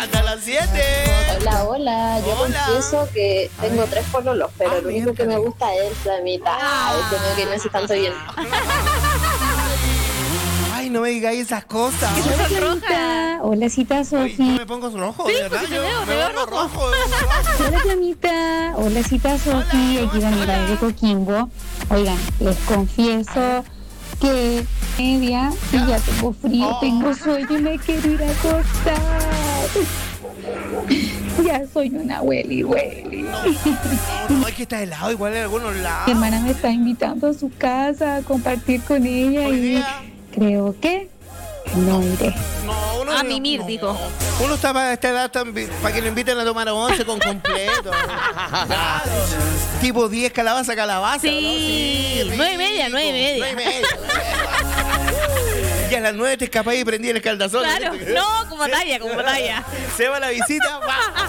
Hasta las 7. Hola, hola. Yo confieso que tengo 3 pololos, pero lo único que me gusta es la mitad. Como que no sé tanto bien. Ay, no me digáis esas cosas. Hola, Flamita. Hola, cita Yo Sofi. me pongo rojo, de verdad. Yo me pongo rojo. Hola, Flamita. Hola, cita Sofi. Aquí Daniela de Coquimbo. Oigan, les confieso que media y ya tengo frío, tengo sueño y me quiero ir a acostar. Ya soy una hueli. No, es que está helado igual en algunos lados. Mi hermana me está invitando a su casa a compartir con ella y creo que no iré. No, uno A mimir, dijo. Uno está para esta edad para que lo inviten a tomar 11 con completo. Claro. Tipo 10 calabaza. Sí, ¿no? 9:30. 9:30. Y a las 9 te escapás y prendí el escaldazón. Claro, no, como batalla. Se va la visita. ¡Va!